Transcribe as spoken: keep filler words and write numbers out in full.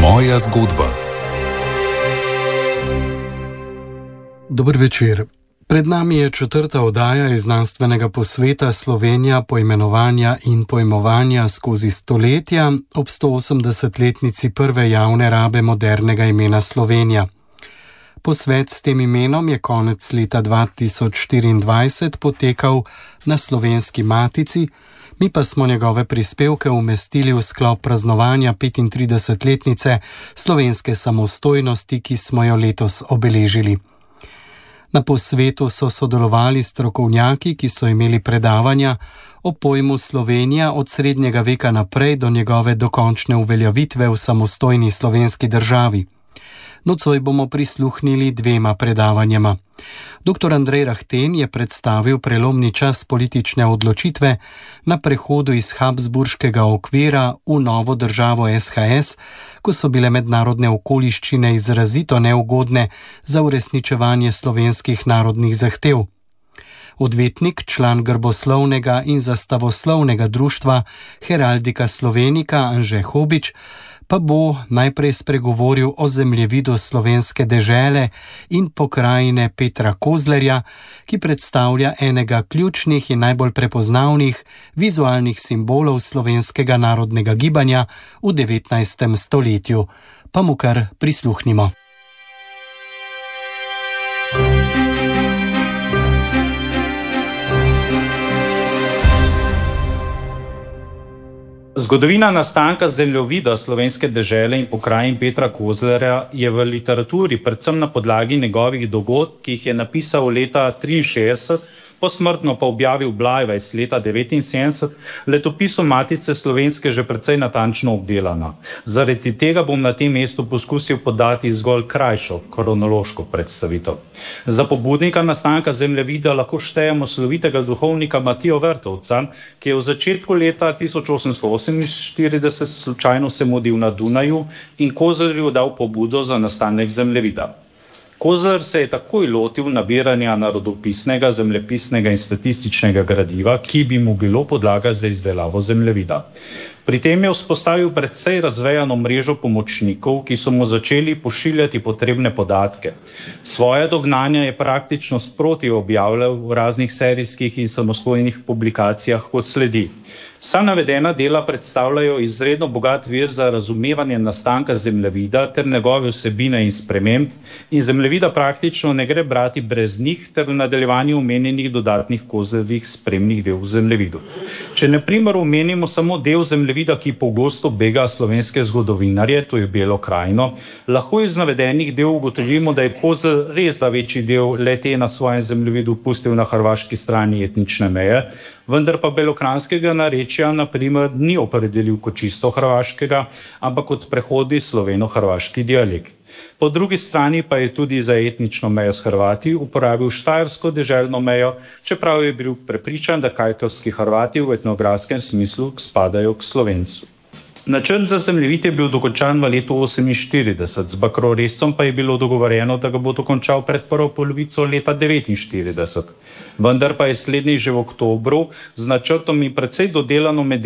Moja zgodba. Dober večer. Pred nami je četrta oddaja iz znanstvenega posveta Slovenija poimenovanja in pojmovanja skozi stoletja ob sto osemdesetletnici prve javne rabe modernega imena Slovenija. Posvet s tem imenom je konec leta dva tisoč štiriindvajset potekal na Slovenski matici, mi pa smo njegove prispevke umestili v sklop praznovanja petintridesetletnice slovenske samostojnosti, ki smo jo letos obeležili. Na posvetu so sodelovali strokovnjaki, ki so imeli predavanja o pojmu Slovenija od srednjega veka naprej do njegove dokončne uveljavitve v samostojni slovenski državi. Nocoj bomo prisluhnili dvema predavanjema. Doktor Andrej Rahten je predstavil prelomni čas politične odločitve na prehodu iz habsburškega okvira v novo državo S H S, ko so bile mednarodne okoliščine izrazito neugodne za uresničevanje slovenskih narodnih zahtev. Odvetnik, član grboslovnega in zastavoslovnega društva Heraldika Slovenika Anže Hobič pa bo najprej spregovoril o zemljevidu slovenske dežele in pokrajine Petra Kozlerja, ki predstavlja enega ključnih in najbolj prepoznavnih vizualnih simbolov slovenskega narodnega gibanja v devetnajstem stoletju. Pa mu kar prisluhnimo. Zgodovina nastanka zemljevida slovenske dežele in pokrajin Petra Kozlerja je v literaturi predvsem na podlagi njegovih dogodkov, ki jih je napisal leta triinšestdeset, posmrtno pa objavil Blajvajs leta devetinsedemdeset, letopisu Matice slovenske že precej natančno obdelana. Zaradi tega bom na tem mestu poskusil podati zgolj krajšo kronološko predstavitev. Za pobudnika nastanka zemljevida lahko štejemo slovitega duhovnika Matijo Vertovca, ki je v začetku leta tisoč osemsto oseminštirideset slučajno se mudil na Dunaju in Kozlerju dal pobudo za nastanek zemljevida. Kozler se je takoj lotil nabiranja narodopisnega, zemljepisnega in statističnega gradiva, ki bi mu bilo podlaga za izdelavo zemljevida. Pri tem je vzpostavil precej razvejano mrežo pomočnikov, ki so mu začeli pošiljati potrebne podatke. Svoje dognanja je praktično sproti objavljal v raznih serijskih in samostojnih publikacijah kot sledi. Vsa navedena dela predstavljajo izredno bogat vir za razumevanje nastanka zemljevida ter njegove vsebine in sprememb in zemljevida praktično ne gre brati brez njih ter v nadaljevanju omenjenih dodatnih Kozlerjevih spremnih del v zemljevidu. Če na primer omenimo samo del zemljevida, ki pogosto bega slovenske zgodovinarje, to je Belo krajino, lahko iz navedenih del ugotovimo, da je Kozler res da večji del le-te na svojem zemljevidu pustil na hrvaški strani etnične meje, vendar pa belokranjskega narečja na primer ni opredelil kot čisto hrvaškega, ampak kot prehodi sloveno-hrvaški dialekt. Po drugi strani pa je tudi za etnično mejo s Hrvati uporabil štajersko deželno mejo, čeprav je bil prepričan, da kajkavski Hrvati v etnografskem smislu spadajo k Slovencu. Načrt za zemljevid je bil dokončan v letu oseminštirideset, z Bakrorescom pa je bilo dogovorjeno, da ga bo dokončal pred prvo polovico leta devetinštirideset. Vendar pa je slednji že v oktobru z načrtom in precej dodelano med